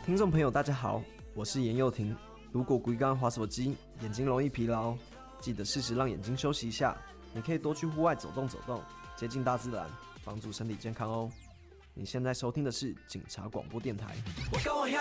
听众朋友大家好，我是严佑廷。如果规刚滑手机，眼睛容易疲劳，记得适时让眼睛休息一下。你可以多去户外走动走动，接近大自然，帮助身体健康哦。你现在收听的是警察广播电台。